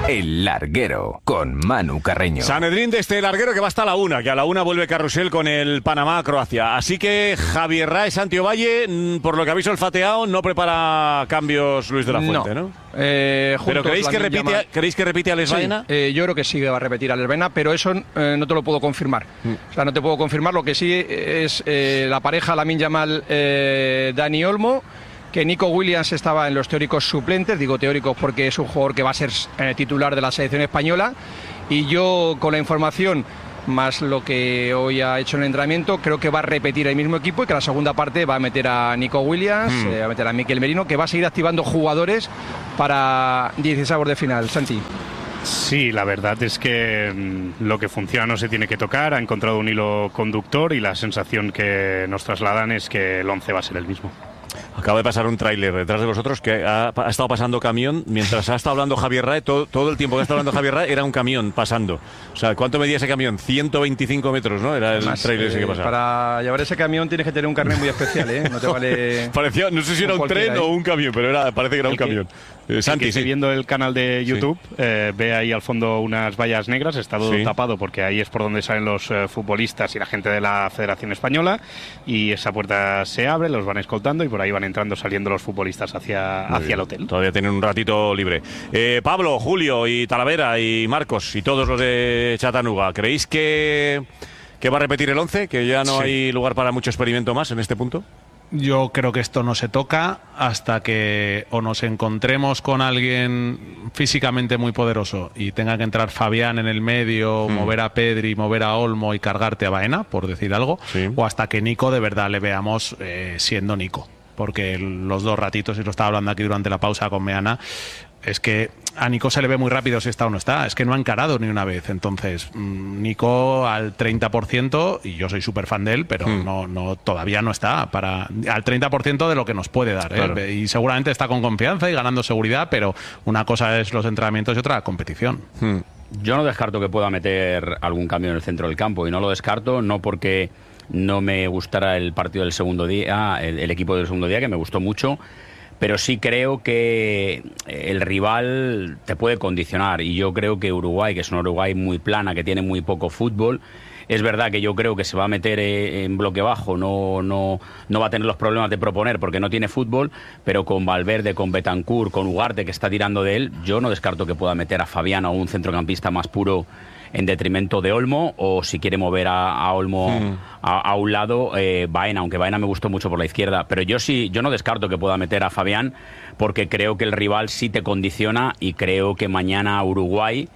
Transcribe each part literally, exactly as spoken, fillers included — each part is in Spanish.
El Larguero, con Manu Carreño. Sanedrín de este Larguero que va hasta la una, que a la una vuelve Carrusel con el Panamá-Croacia. Así que Javier Rae, Santi Ovalle, por lo que ha visto el fateado, no prepara cambios Luis de la Fuente, ¿no? ¿no? Eh, ¿Pero creéis que, repite, llama... ¿creéis que repite a Alex sí, Baena? Eh, yo creo que sí que va a repetir a Alex Baena, pero eso eh, no te lo puedo confirmar. Mm. O sea, no te puedo confirmar. Lo que sí es eh, la pareja Lamine Yamal, eh, Dani Olmo, que Nico Williams estaba en los teóricos suplentes, digo teóricos porque es un jugador que va a ser eh, titular de la selección española, y yo con la información más lo que hoy ha hecho en el entrenamiento, creo que va a repetir el mismo equipo y que la segunda parte va a meter a Nico Williams, mm. eh, va a meter a Mikel Merino, que va a seguir activando jugadores para dieciseis de final. Santi. Sí, la verdad es que mmm, lo que funciona no se tiene que tocar, ha encontrado un hilo conductor y la sensación que nos trasladan es que el once va a ser el mismo. Acaba de pasar un tráiler detrás de vosotros que ha, ha estado pasando camión mientras ha estado hablando Javier Rae. Todo, todo el tiempo que ha estado hablando Javier Rae era un camión pasando. O sea, ¿cuánto medía ese camión? ciento veinticinco metros, ¿no? Era el Además, tráiler ese eh, que pasaba. Para llevar ese camión tienes que tener un carnet muy especial, ¿eh? No te vale... Parecía, no sé si era un tren ¿eh? o un camión, pero era, parece que era un que, camión. Eh, Santi, el que sí. viendo el canal de YouTube, sí. eh, ve ahí al fondo unas vallas negras, está todo sí. tapado porque ahí es por donde salen los eh, futbolistas y la gente de la Federación Española, y esa puerta se abre, los van escoltando y por ahí van entrando, saliendo los futbolistas hacia, hacia el hotel. Todavía tienen un ratito libre. Eh, Pablo, Julio y Talavera y Marcos y todos los de Chattanooga, ¿creéis que, que va a repetir el once? ¿Que ya no sí. hay lugar para mucho experimento más en este punto? Yo creo que esto no se toca hasta que o nos encontremos con alguien físicamente muy poderoso y tenga que entrar Fabián en el medio, mm. mover a Pedri, mover a Olmo y cargarte a Baena, por decir algo, sí. o hasta que Nico de verdad le veamos eh, siendo Nico. Porque los dos ratitos, y lo estaba hablando aquí durante la pausa con Meana, es que a Nico se le ve muy rápido si está o no está. Es que no ha encarado ni una vez. Entonces, Nico al treinta por ciento, y yo soy súper fan de él, pero mm. no, no, todavía no está para al treinta por ciento de lo que nos puede dar. ¿eh? Claro. Y seguramente está con confianza y ganando seguridad, pero una cosa es los entrenamientos y otra la competición. Mm. Yo no descarto que pueda meter algún cambio en el centro del campo, y no lo descarto, no porque no me gustara el partido del segundo día, el, el equipo del segundo día, que me gustó mucho, pero sí creo que el rival te puede condicionar, y yo creo que Uruguay, que es una Uruguay muy plana, que tiene muy poco fútbol, es verdad que yo creo que se va a meter en bloque bajo, no, no, no va a tener los problemas de proponer porque no tiene fútbol, pero con Valverde, con Bentancur, con Ugarte, que está tirando de él, yo no descarto que pueda meter a Fabián o un centrocampista más puro en detrimento de Olmo, o si quiere mover a, a Olmo mm. a, a un lado, eh, Baena, aunque Baena me gustó mucho por la izquierda, pero yo sí, yo no descarto que pueda meter a Fabián, porque creo que el rival sí te condiciona, y creo que mañana Uruguay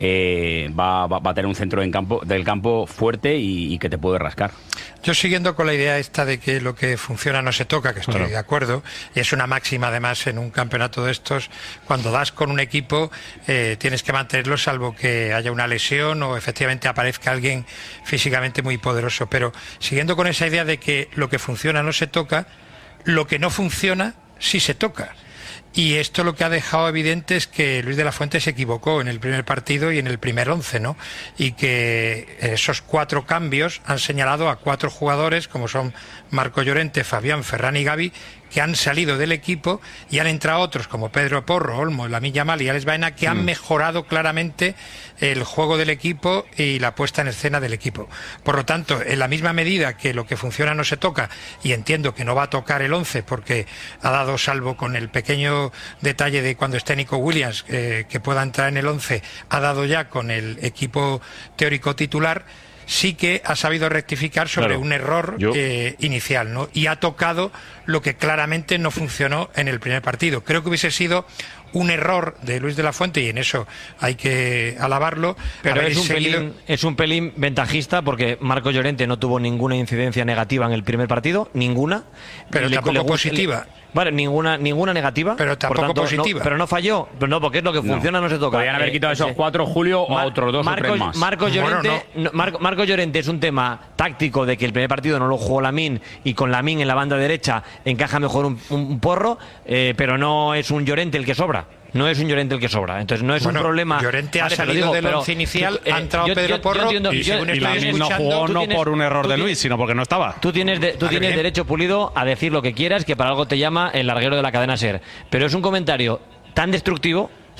eh, va, va, va a tener un centro en campo, del campo fuerte y, y que te puede rascar. Yo, siguiendo con la idea esta de que lo que funciona no se toca, que estoy claro. de acuerdo, y es una máxima además en un campeonato de estos, cuando das con un equipo eh, tienes que mantenerlo salvo que haya una lesión o efectivamente aparezca alguien físicamente muy poderoso, pero siguiendo con esa idea de que lo que funciona no se toca, lo que no funciona sí se toca. Y esto lo que ha dejado evidente es que Luis de la Fuente se equivocó en el primer partido y en el primer once, ¿no? Y que esos cuatro cambios han señalado a cuatro jugadores, como son Marco Llorente, Fabián, Ferran y Gavi, que han salido del equipo, y han entrado otros como Pedro Porro, Olmo, Lamine Yamal y Alex Baena, que mm. han mejorado claramente el juego del equipo y la puesta en escena del equipo. Por lo tanto, en la misma medida que lo que funciona no se toca, y entiendo que no va a tocar el once porque ha dado, salvo con el pequeño detalle de cuando esté Nico Williams, eh, que pueda entrar en el once, ha dado ya con el equipo teórico titular, sí que ha sabido rectificar sobre claro, un error eh, inicial, ¿no? Y ha tocado lo que claramente no funcionó en el primer partido. Creo que hubiese sido un error de Luis de la Fuente, y en eso hay que alabarlo. Pero es un, seguido... pelín, es un pelín ventajista, porque Marco Llorente no tuvo ninguna incidencia negativa en el primer partido, ninguna. Pero le, tampoco le, positiva. Le, vale, ninguna ninguna negativa. Pero tampoco tanto, positiva. No, pero no falló. Pero no, porque es lo que funciona, no, no se toca. Podrían haber quitado eh, esos cuatro, Julio, o a otros dos Marco, o tres más. Marco Llorente, bueno, no. no, Marco, Marco Llorente es un tema táctico, de que el primer partido no lo jugó Lamine, y con Lamine en la banda derecha encaja mejor un, un porro, eh, pero no es un Llorente el que sobra. No es un Llorente el que sobra, entonces no es bueno, un problema. Llorente ha vale, salido digo, del once inicial, eh, ha entrado yo, Pedro yo, Porro, yo entiendo, y, según y estoy escuchando, no jugó no tienes, por un error de Luis, sino porque no estaba. Tú tienes, de, tú tienes derecho, Pulido, a decir lo que quieras, que para algo te llama el larguero de la cadena SER, pero es un comentario tan destructivo,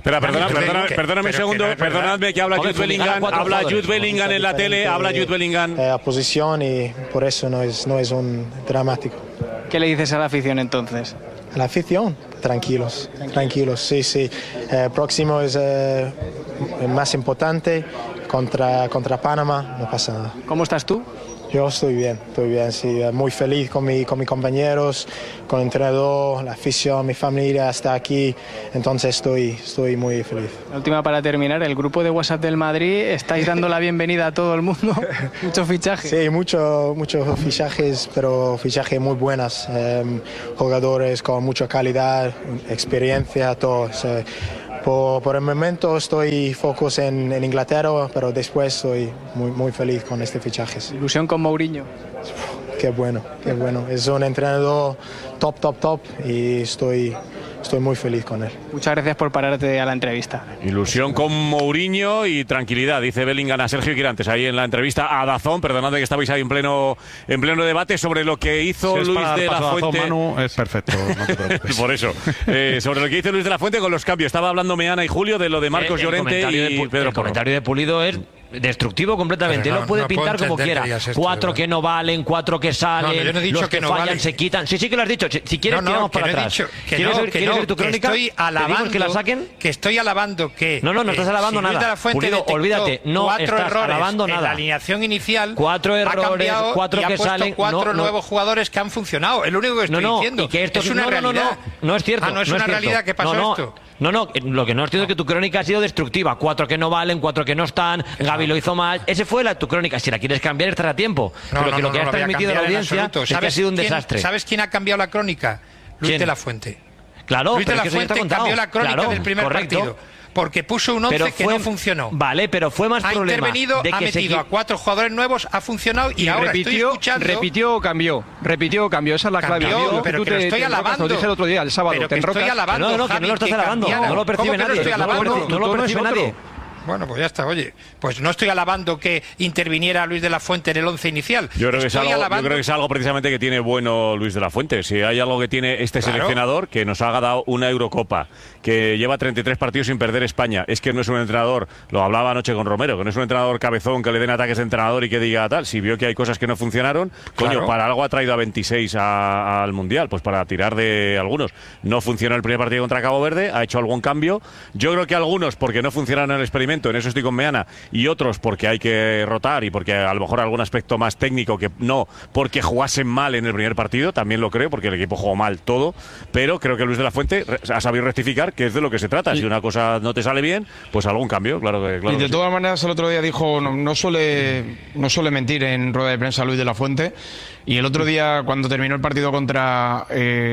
Espera, perdona, Dani, perdona, que- perdóname un pero segundo, que no es verdad. perdonadme que habla Hombre, Jude fumigar a Bellingham, cuatro habla jugadores. Jude Bellingham en la tele, habla Jude Bellingham. eh, a posición y por eso no es, no es un dramático. ¿Qué le dices a la afición entonces? A la afición, tranquilos, tranquilos, sí, sí. Eh, próximo es eh, el más importante contra, contra Panamá, no pasa nada. ¿Cómo estás tú? Yo estoy bien, estoy bien, sí, eh, muy feliz con, mi, con mis compañeros, con el entrenador, la afición, mi familia está aquí, entonces estoy, estoy muy feliz. La última para terminar, el grupo de WhatsApp del Madrid, estáis dando la bienvenida a todo el mundo, muchos fichajes. Sí, muchos muchos fichajes, pero fichajes muy buenas, eh, jugadores con mucha calidad, experiencia, todo. O sea, por, por el momento estoy focus en, en Inglaterra, pero después estoy muy, muy feliz con este fichaje. Ilusión con Mourinho. Qué bueno, qué bueno. Es un entrenador top, top, top y estoy, estoy muy feliz con él. Muchas gracias por pararte a la entrevista. Ilusión con Mourinho y tranquilidad, dice Bellingham a Sergio Quirantes ahí en la entrevista a Dazón. Perdonad que estabais ahí en pleno, en pleno debate sobre lo que hizo Si es Luis para dar de la paso a Dazón, Fuente. Manu, es perfecto, no te preocupes. Por eso, eh, sobre lo que hizo Luis de la Fuente con los cambios. Estaba hablando Meana y Julio de lo de Marcos El- el Llorente comentario de y Pu- Pedro El Porro. comentario de Pulido es destructivo completamente. Pero Él no- lo puede no puedo pintar como entender quiera. que digas esto, Cuatro de que verdad. no valen, cuatro que salen, No, yo no he dicho los que, que no fallan valen. se quitan. Sí, sí que lo has dicho. Si, si quieres, No, no, tiramos que para no he atrás. dicho que ¿Quieres, no, ver, que ¿quieres no, ver tu que crónica? estoy alabando, ¿Pedimos que la saquen? que estoy alabando que No, no, no eh, estás alabando si Luis nada. de la Fuente Pulido, detectó olvídate, no cuatro estás errores alabando en nada. la alineación inicial, Cuatro ha errores, cambiado cuatro y ha que puesto salen, cuatro no, no. nuevos jugadores que han funcionado. Es lo único que No, estoy no, diciendo. y que esto es una no, no, no, realidad. no, no es cierto. Ah, no es no una cierto. realidad que pasó no, no, esto. No, no, lo que no es cierto es que tu crónica ha sido destructiva. Cuatro que no valen, cuatro que no están, Gaby lo hizo mal. Ese fue la, tu crónica. Si la quieres cambiar, estará a tiempo. No, Pero no, que no, lo que no has lo voy a transmitido a la cambiar en audiencia absoluto. es que ha ¿Sabes sido un quién- desastre. ¿Sabes quién ha cambiado la crónica? Luis ¿Quién? de la Fuente. Claro, Luis de pero la es que eso ya está Fuente contado. cambió la crónica Claro, del primer correcto. partido. Porque puso un once Pero que fue- no funcionó. Vale, pero fue más Ha problema intervenido, de ha que se metido equi- a cuatro jugadores nuevos, ha funcionado y, Y ahora repitió, estoy escuchando. repitió o cambió. Repitió o cambió. Esa es la clave. Cambió, Amigo, pero tú que lo te- estoy te enrocas, alabando. Lo dije el otro día, el sábado. Pero te que estoy enrocas. alabando, No, no, que Javi, no lo estás que alabando, cambiara. no lo percibe ¿Cómo que nadie, lo estoy no lo alabando? percibe- no lo Tú no es percibe otro. nadie. Bueno, pues ya está, oye. Pues no estoy alabando que interviniera Luis de la Fuente en el once inicial. Yo creo, que es Estoy algo, yo alabando- creo que es algo precisamente que tiene bueno Luis de la Fuente. Si hay algo que tiene este Claro. seleccionador, que nos ha dado una Eurocopa, que lleva treinta y tres partidos sin perder España, es que no es un entrenador, lo hablaba anoche con Romero, que no es un entrenador cabezón que le den ataques de entrenador y que diga tal. Si vio que hay cosas que no funcionaron, coño, Claro. para algo ha traído a veintiséis a- al Mundial, pues para tirar de algunos. No funcionó el primer partido contra Cabo Verde, ha hecho algún cambio. Yo creo que algunos porque no funcionaron en el experimento, en eso estoy con Meana, y otros porque hay que rotar y porque a lo mejor algún aspecto más técnico que no porque jugasen mal en el primer partido, también lo creo, porque el equipo jugó mal todo, pero creo que Luis de la Fuente re- ha sabido rectificar que es de lo que se trata. Si una cosa no te sale bien, pues algún cambio, claro que claro Y de que sí. todas maneras, el otro día dijo, no, no suele no suele mentir en rueda de prensa Luis de la Fuente, y el otro día cuando terminó el partido contra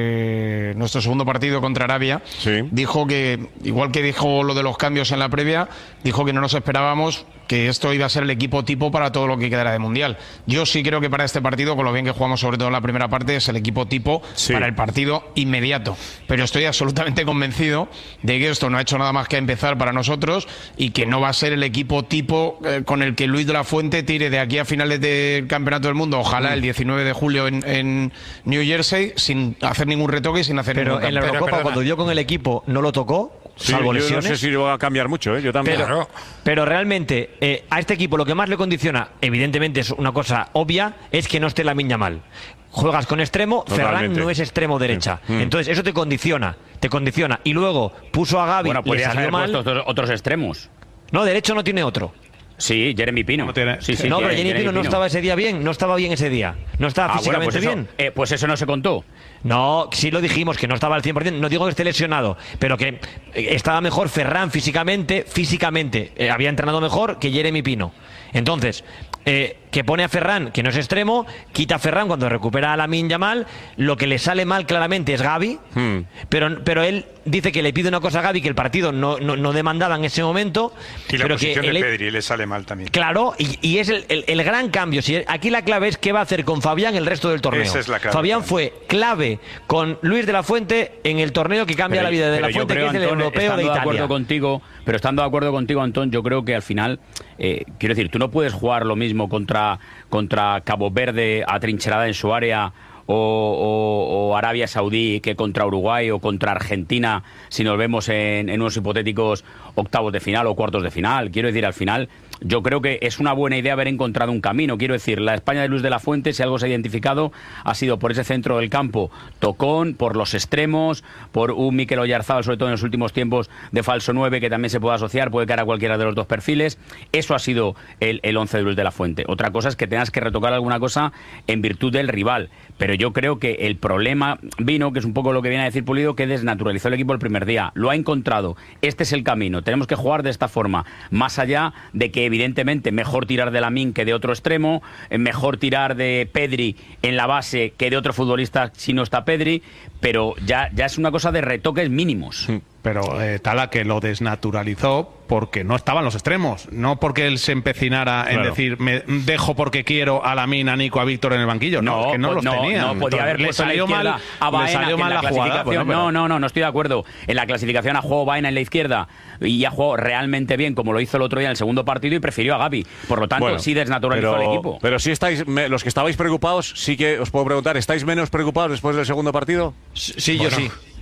eh, nuestro segundo partido contra Arabia, Sí. dijo que, igual que dijo lo de los cambios en la previa, dijo que no nos esperábamos que esto iba a ser el equipo tipo para todo lo que quedara de Mundial. Yo sí creo que para este partido, con lo bien que jugamos sobre todo en la primera parte, es el equipo tipo Sí. para el partido inmediato. Pero estoy absolutamente convencido de que esto no ha hecho nada más que empezar para nosotros y que no va a ser el equipo tipo eh, con el que Luis de la Fuente tire de aquí a finales del Campeonato del Mundo, ojalá el diecinueve de julio en, en New Jersey, sin hacer ningún retoque y sin hacer Pero ningún en la cambio. Eurocopa, cuando dio con el equipo, no lo tocó, Sí, salvo yo no lesiones. sé si va a cambiar mucho, ¿eh? Yo también. Pero, pero realmente, eh, a este equipo lo que más le condiciona, evidentemente es una cosa obvia, es que no esté Lamine Yamal. Juegas con extremo, Ferran Totalmente. no es extremo derecha. Sí. Mm. Entonces eso te condiciona, te condiciona. Y luego puso a Gaby, Bueno, le podrías salió haber mal. puesto otros, otros extremos. No, derecho no tiene otro. Sí, Jeremy Pino. No tiene- Sí, sí, no, tiene- pero Jenny Jeremy Pino no estaba ese día bien, no estaba bien ese día. No estaba Ah, bueno, físicamente pues eso, bien. eh, pues eso no se contó. No, sí lo dijimos, que no estaba al cien por ciento. No digo que esté lesionado, pero que eh, estaba mejor Ferran físicamente, físicamente. eh, había entrenado mejor que Jeremy Pino. Entonces, eh, que pone a Ferran, que no es extremo, quita a Ferran cuando recupera a Lamine Yamal. Lo que le sale mal claramente es Gavi, Hmm. pero, pero él dice que le pide una cosa a Gavi que el partido no, no, no demandaba en ese momento. Y la pero posición que de el- Pedri le sale mal también. Claro, y, y es el, el- el gran cambio. Si, aquí la clave es qué va a hacer con Fabián el resto del torneo. Esa es la clave, Fabián claro. fue clave con Luis de la Fuente en el torneo que cambia Pero- la vida de pero la yo Fuente, creo, que es el Antón, europeo de estando de Italia. acuerdo contigo, pero estando de acuerdo contigo, Antón, yo creo que al final, eh, quiero decir, tú no puedes jugar lo mismo contra, contra Cabo Verde atrincherada en su área o, o, o Arabia Saudí que contra Uruguay o contra Argentina si nos vemos en, en unos hipotéticos octavos de final o cuartos de final. Quiero decir, al final yo creo que es una buena idea haber encontrado un camino. Quiero decir, la España de Luis de la Fuente, si algo se ha identificado, ha sido por ese centro del campo tocón, por los extremos, por un Mikel Oyarzábal, sobre todo en los últimos tiempos, de falso nueve, que también se puede asociar, puede caer a cualquiera de los dos perfiles. Eso ha sido el, el once de Luis de la Fuente. Otra cosa es que tengas que retocar alguna cosa en virtud del rival. Pero yo creo que el problema vino, que es un poco lo que viene a decir Pulido, que desnaturalizó el equipo el primer día. Lo ha encontrado. Este es el camino. Tenemos que jugar de esta forma. Más allá de que evidentemente mejor tirar de Lamine que de otro extremo, mejor tirar de Pedri en la base que de otro futbolista si no está Pedri, pero ya, ya es una cosa de retoques mínimos. Pero eh, Tala, que lo desnaturalizó porque no estaban los extremos, no porque él se empecinara en Claro. decir me dejo porque quiero a Lamine, a Nico, a Víctor en el banquillo. No, No, es que no pues los no, tenía. no, podía haber le puesto a la salió mal, izquierda a Baena, le salió que mal en la, la jugada. clasificación. Bueno, no, no, no, no estoy de acuerdo. En la clasificación ha jugado Baena en la izquierda y ha jugado realmente bien, como lo hizo el otro día en el segundo partido, y prefirió a Gavi. Por lo tanto, Bueno, sí desnaturalizó pero, el equipo. Pero si estáis, me- los que estabais preocupados, sí que os puedo preguntar, ¿estáis menos preocupados después del segundo partido? Sí, Bueno,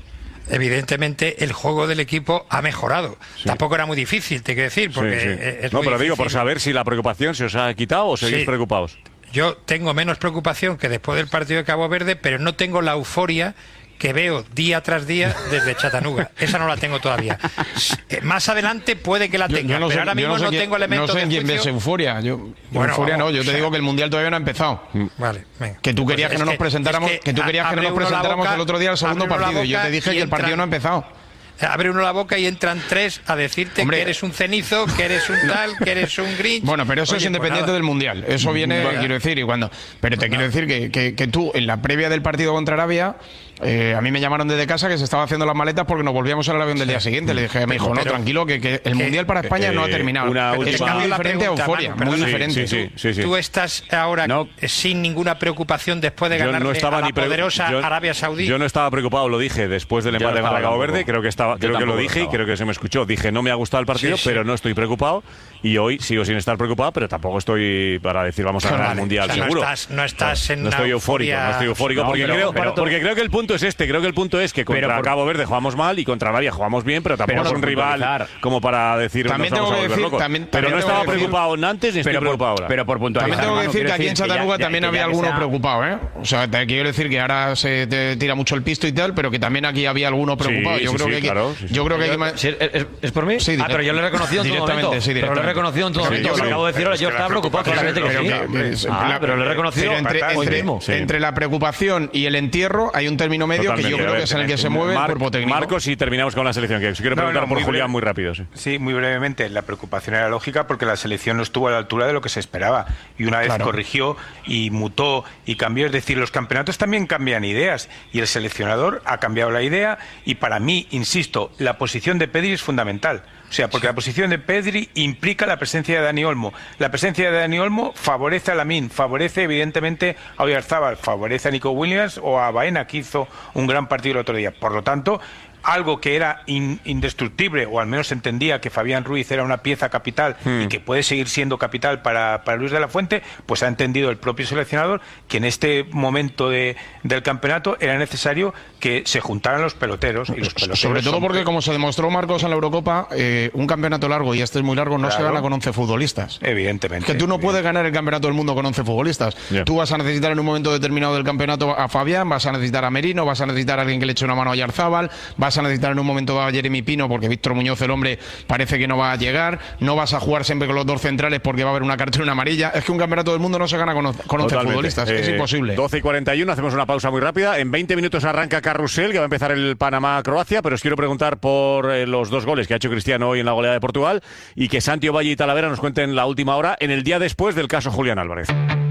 evidentemente el juego del equipo ha mejorado. Tampoco era muy difícil, te quiero decir, porque Sí, sí. es No, muy pero digo, difícil. por saber si la preocupación se os ha quitado o seguís Sí. preocupados. Yo tengo menos preocupación que después del partido de Cabo Verde, pero no tengo la euforia que veo día tras día desde Chattanooga. Esa no la tengo todavía. Eh, Más adelante puede que la Yo- tenga, yo no pero sé- ahora yo mismo no no, sé quién- tengo elementos no sé en de quién ves juicio. euforia. Yo, Bueno, euforia no, yo o te sea- digo que el Mundial todavía no ha empezado. Vale, venga. Que tú Pues querías es que no nos presentáramos, es que, tú querías que no abre nos uno la presentáramos boca, el otro día al segundo abre uno la partido. Y yo boca te dije y que el partido entran- no ha empezado. Abre uno la boca y entran tres a decirte Hombre. que eres un cenizo, que eres un tal, que eres un Grinch. Bueno, pero eso Oye, es pues independiente nada. del Mundial. Eso viene, Bueno. quiero decir, y cuando. Pero te quiero decir que, que, que tú, en la previa del partido contra Arabia, eh, a mí me llamaron desde casa que se estaba haciendo las maletas porque nos volvíamos al avión del día siguiente. Le dije, me dijo, no, Pero- tranquilo, que, que el Mundial para España eh, no ha terminado. una es última- muy la diferente a pregunta, euforia, Manu, muy perdona. diferente. Sí, sí, sí, sí. Tú estás ahora No. eh, sin ninguna preocupación después de Yo ganarle no estaba a la ni pre- poderosa yo- Arabia Saudí. Yo no estaba preocupado, lo dije después del Yo no empate contra estaba Cabo tampoco. Verde, creo que estaba, Yo creo que lo tampoco dije y estaba. creo que se me escuchó. Dije, no me ha gustado el partido, Sí, sí. pero no estoy preocupado. Y hoy sigo sin estar preocupado, pero tampoco estoy para decir vamos a Vale, ganar el Mundial o sea, no seguro. estás- no estás en No una estoy eufórico, euforia- no estoy eufórico No, porque, pero- creo, pero- porque creo que el punto es este, creo que el punto es que contra Pero por- Cabo Verde jugamos mal y contra Arabia jugamos bien, pero tampoco Pero es por un rival puntualizar. como para decir También nos vamos tengo a que volver decir- locos. también- pero también no tengo estaba que decir- preocupado antes ni estoy Pero preocupado por, ahora. pero por puntualizar. También tengo que Manu, decir que quiero aquí en decir que ya- Chattanooga ya- también que había ya que alguno sea- preocupado, ¿eh? O sea, te quiero decir que ahora se te tira mucho el pisto y tal, pero que también aquí había alguno preocupado. Sí, yo sí, creo sí, que hay que- claro, sí, sí. yo creo que hay que ma- Sí, ¿Es, es- es por mí? Sí, ah, pero yo lo he reconocido en todo directamente, momento. sí, pero lo he directamente. reconocido en todo Sí, momento. yo Lo sí. acabo de decir ahora, yo estaba preocupado claramente que Pero sí. que- que- Ah, la- pero lo he reconocido pero entre, hoy entre- mismo. Sí. entre la preocupación y el entierro hay un término medio que Totalmente. yo A creo ver, que es en el que se mueve el Mar- cuerpo técnico. Marcos, y terminamos con la selección, que os quiero No, preguntar no, por muy Julián breve. muy rápido. Sí. Sí, muy brevemente. La preocupación era lógica porque la selección no estuvo a la altura de lo que se esperaba. Y una vez Claro. corrigió y mutó y cambió. Es decir, los campeonatos también cambian ideas. Y el seleccionador ha cambiado la idea. Y para mí, insisto, la posición de Pedri es fundamental. O sea, porque la posición de Pedri implica la presencia de Dani Olmo. La presencia de Dani Olmo favorece a Lamine, favorece evidentemente a Oyarzábal, favorece a Nico Williams o a Baena, que hizo un gran partido el otro día. Por lo tanto, algo que era in- indestructible, o al menos entendía que Fabián Ruiz era una pieza capital Hmm. y que puede seguir siendo capital para, para Luis de la Fuente, pues ha entendido el propio seleccionador que en este momento de, del campeonato era necesario que se juntaran los peloteros. Y los peloteros Sobre todo son- porque, como se demostró, Marcos, en la Eurocopa, eh, un campeonato largo, y este es muy largo, no se Claro. gana con once futbolistas. Evidentemente. Que tú no puedes ganar el campeonato del mundo con once futbolistas. Ya. Tú vas a necesitar en un momento determinado del campeonato a Fabián, vas a necesitar a Merino, vas a necesitar a alguien que le eche una mano a Yarzábal, vas a necesitar en un momento dado a Jeremy Pino, porque Víctor Muñoz, el hombre, parece que no va a llegar. No vas a jugar siempre con los dos centrales porque va a haber una cartulina amarilla. Es que un campeonato del mundo no se gana con, con once Totalmente. futbolistas. es Eh, imposible. doce y cuarenta y uno, hacemos una pausa muy rápida. En veinte minutos arranca Carrusel, que va a empezar el Panamá-Croacia, pero os quiero preguntar por eh, los dos goles que ha hecho Cristiano hoy en la goleada de Portugal y que Santi Valle y Talavera nos cuenten la última hora en el día después del caso Julián Álvarez.